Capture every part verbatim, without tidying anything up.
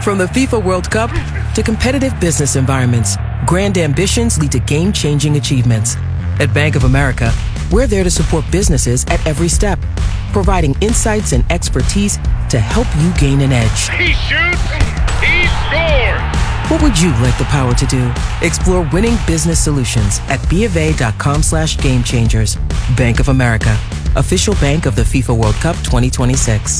From the FIFA World Cup to competitive business environments, grand ambitions lead to game-changing achievements. At Bank of America, we're there to support businesses at every step, providing insights and expertise to help you gain an edge. He shoots, he scores! What would you like the power to do? Explore winning business solutions at BofA.com slash game changers. Bank of America, official bank of the FIFA World Cup twenty twenty-six.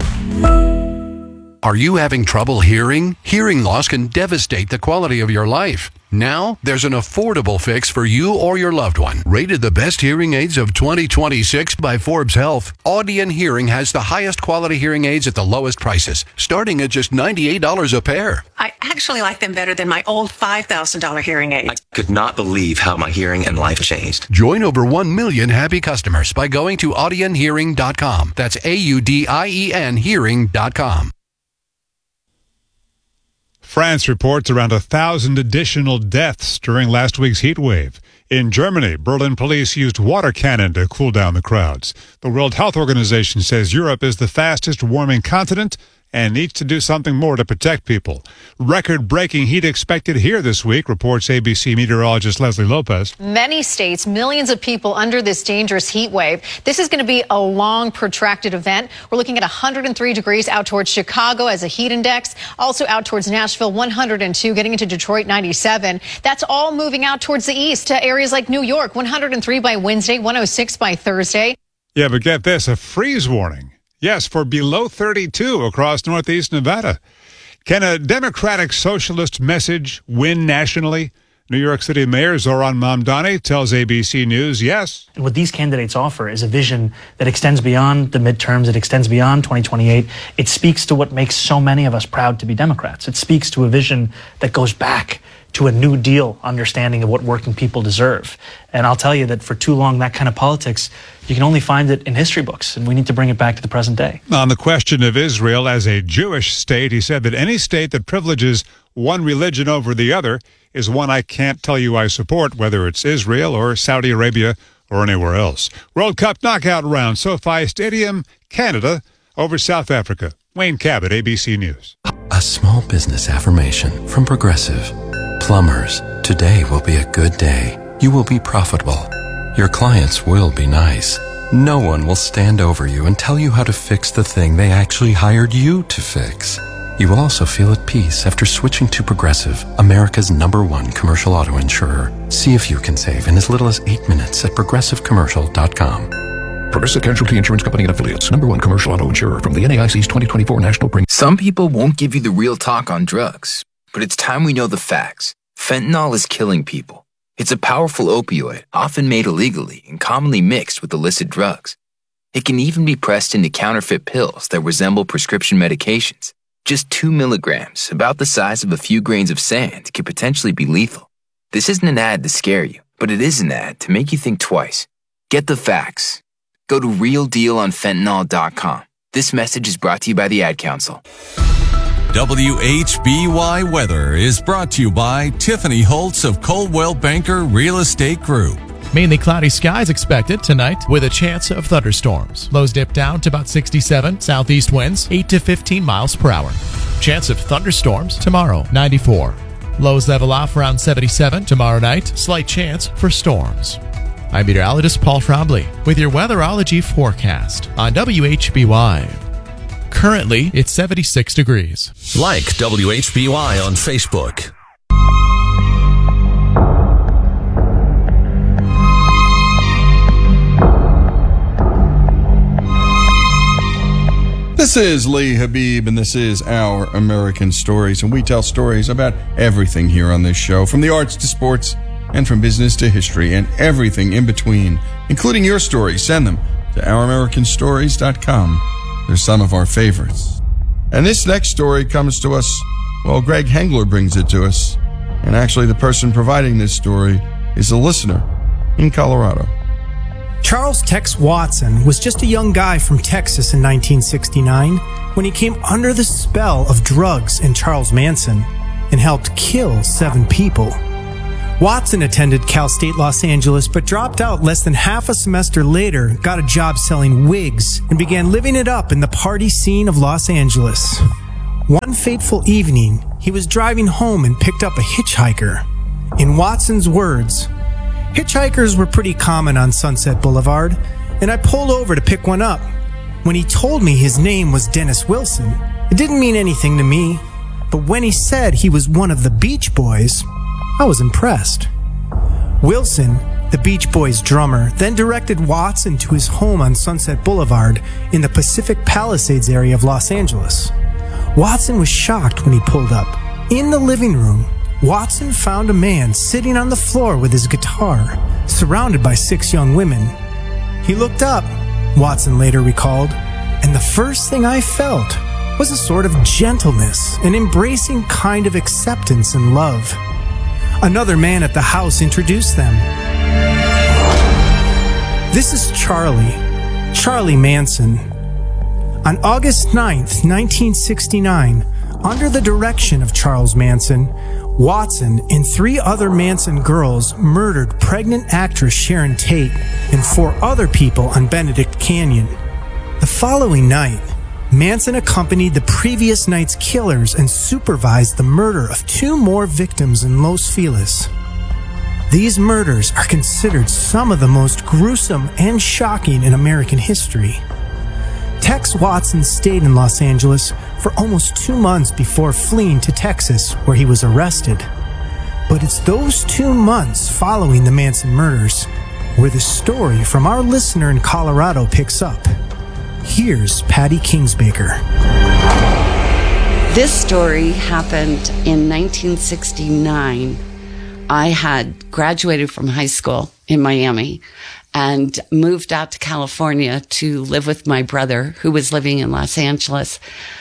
Are you having trouble hearing? Hearing loss can devastate the quality of your life. Now, there's an affordable fix for you or your loved one. Rated the best hearing aids of twenty twenty-six by Forbes Health, Audion Hearing has the highest quality hearing aids at the lowest prices, starting at just ninety-eight dollars a pair. I actually like them better than my old five thousand dollars hearing aids. I could not believe how my hearing and life changed. Join over one million happy customers by going to audion hearing dot com. That's A U D I E N hearing dot com. France reports around a thousand additional deaths during last week's heat wave. In Germany, Berlin police used water cannon to cool down the crowds. The World Health Organization says Europe is the fastest warming continent and needs to do something more to protect people. Record-breaking heat expected here this week, reports A B C meteorologist Leslie Lopez. Many states, millions of people under this dangerous heat wave. This is going to be a long, protracted event. We're looking at one hundred three degrees out towards Chicago as a heat index, also out towards Nashville, one hundred two, getting into Detroit, ninety-seven. That's all moving out towards the east to areas like New York, one hundred three by Wednesday, one hundred six by Thursday. Yeah, but get this, a freeze warning. Yes, for below thirty-two across northeast Nevada. Can a democratic socialist message win nationally? New York City Mayor Zoran Mamdani tells A B C News yes. And what these candidates offer is a vision that extends beyond the midterms. It extends beyond twenty twenty-eight. It speaks to what makes so many of us proud to be Democrats. It speaks to a vision that goes back to a New Deal understanding of what working people deserve. And I'll tell you that for too long, that kind of politics, you can only find it in history books, and we need to bring it back to the present day. On the question of Israel as a Jewish state, he said that any state that privileges one religion over the other is one I can't tell you I support, whether it's Israel or Saudi Arabia or anywhere else. World Cup knockout round, SoFi Stadium, Canada over South Africa. Wayne Cabot, A B C News. A small business affirmation from Progressive. Plumbers, today will be a good day. You will be profitable. Your clients will be nice. No one will stand over you and tell you how to fix the thing they actually hired you to fix. You will also feel at peace after switching to Progressive, America's number one commercial auto insurer. See if you can save in as little as eight minutes at progressive commercial dot com. Progressive Casualty Insurance Company and Affiliates. Number one commercial auto insurer from the N A I C's twenty twenty-four National Premium. Some people won't give you the real talk on drugs, but it's time we know the facts. Fentanyl is killing people. It's a powerful opioid, often made illegally and commonly mixed with illicit drugs. It can even be pressed into counterfeit pills that resemble prescription medications. Just two milligrams, about the size of a few grains of sand, could potentially be lethal. This isn't an ad to scare you, but it is an ad to make you think twice. Get the facts. Go to real deal on fentanyl dot com. This message is brought to you by the Ad Council. W H B Y Weather is brought to you by Tiffany Holtz of Coldwell Banker Real Estate Group. Mainly cloudy skies expected tonight with a chance of thunderstorms. Lows dip down to about sixty-seven. Southeast winds eight to fifteen miles per hour. Chance of thunderstorms tomorrow, ninety-four. Lows level off around seventy-seven. Tomorrow night, slight chance for storms. I'm meteorologist Paul Trombley with your weatherology forecast on W H B Y. Currently, it's seventy-six degrees. Like W H B Y on Facebook. This is Lee Habib, and this is Our American Stories, and we tell stories about everything here on this show, from the arts to sports, and from business to history, and everything in between, including your stories. Send them to our american stories dot com. They're some of our favorites. And this next story comes to us, well, Greg Hengler brings it to us. And actually, the person providing this story is a listener in Colorado. Charles Tex Watson was just a young guy from Texas in nineteen sixty-nine when he came under the spell of drugs and Charles Manson and helped kill seven people. Watson attended Cal State Los Angeles, but dropped out less than half a semester later, got a job selling wigs, and began living it up in the party scene of Los Angeles. One fateful evening, he was driving home and picked up a hitchhiker. In Watson's words, "Hitchhikers were pretty common on Sunset Boulevard, and I pulled over to pick one up. When he told me his name was Dennis Wilson, it didn't mean anything to me. But when he said he was one of the Beach Boys, I was impressed." Wilson, the Beach Boys drummer, then directed Watson to his home on Sunset Boulevard in the Pacific Palisades area of Los Angeles. Watson was shocked when he pulled up. In the living room, Watson found a man sitting on the floor with his guitar, surrounded by six young women. He looked up, Watson later recalled, and the first thing I felt was a sort of gentleness, an embracing kind of acceptance and love. Another man at the house introduced them. "This is Charlie, Charlie Manson." On August ninth, nineteen sixty-nine, under the direction of Charles Manson, Watson and three other Manson girls murdered pregnant actress Sharon Tate and four other people on Benedict Canyon. The following night, Manson accompanied the previous night's killers and supervised the murder of two more victims in Los Feliz. These murders are considered some of the most gruesome and shocking in American history. Tex Watson stayed in Los Angeles for almost two months before fleeing to Texas, where he was arrested. But it's those two months following the Manson murders where the story from our listener in Colorado picks up. Here's Patty Kingsbaker. This story happened in nineteen sixty-nine. I had graduated from high school in Miami and moved out to California to live with my brother, who was living in Los Angeles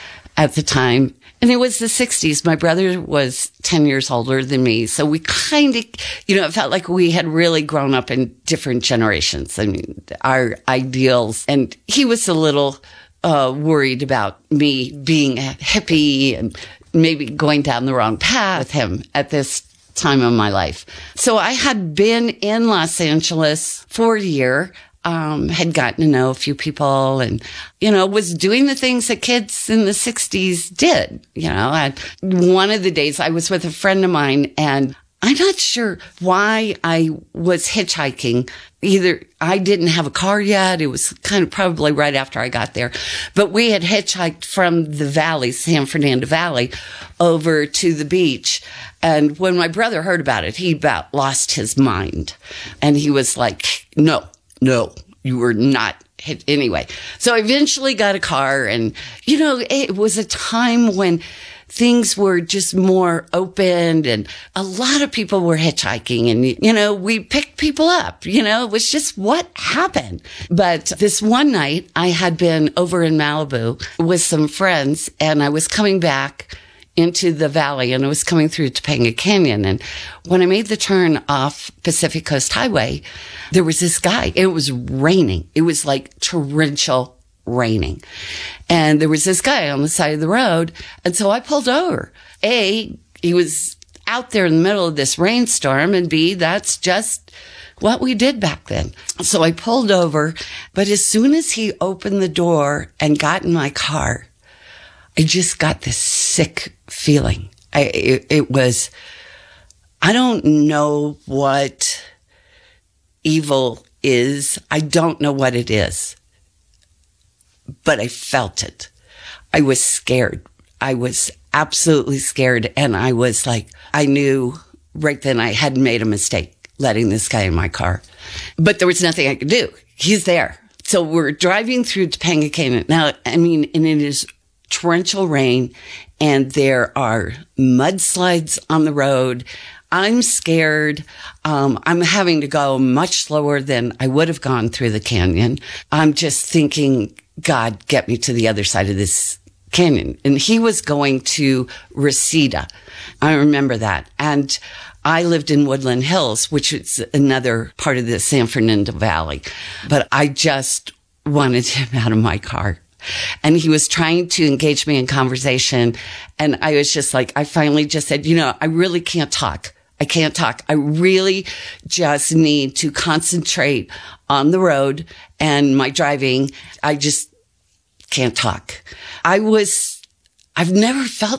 at the time. And it was the sixties. My brother was ten years older than me. So we kind of, you know, it felt like we had really grown up in different generations. I mean, our ideals. And he was a little uh, worried about me being a hippie and maybe going down the wrong path with him at this time of my life. So I had been in Los Angeles for a year. Um, had gotten to know a few people and, you know, was doing the things that kids in the sixties did. You know, and one of the days I was with a friend of mine and I'm not sure why I was hitchhiking. Either I didn't have a car yet. It was kind of probably right after I got there, but we had hitchhiked from the valley, San Fernando Valley, over to the beach. And when my brother heard about it, he about lost his mind and he was like, no. No, you were not hit anyway. So I eventually got a car and, you know, it was a time when things were just more open and a lot of people were hitchhiking and, you know, we picked people up, you know, it was just what happened. But this one night I had been over in Malibu with some friends and I was coming back into the valley and I was coming through Topanga Canyon. And when I made the turn off Pacific Coast Highway, there was this guy. It was raining. It was like torrential raining. And there was this guy on the side of the road. And so I pulled over. A, he was out there in the middle of this rainstorm. And B, that's just what we did back then. So I pulled over. But as soon as he opened the door and got in my car, I just got this sick feeling. I, it, it was, I don't know what evil is. I don't know what it is, but I felt it. I was scared. I was absolutely scared. And I was like, I knew right then I had made a mistake letting this guy in my car, but there was nothing I could do. He's there. So we're driving through Topanga Canyon. Now, I mean, and it is torrential rain and there are mudslides on the road. I'm scared. Um, I'm having to go much slower than I would have gone through the canyon. I'm just thinking, God, get me to the other side of this canyon. And he was going to Reseda. I remember that. And I lived in Woodland Hills, which is another part of the San Fernando Valley. But I just wanted him out of my car. And he was trying to engage me in conversation. And I was just like, I finally just said, you know, I really can't talk. I can't talk. I really just need to concentrate on the road and my driving. I just can't talk. I was I've never felt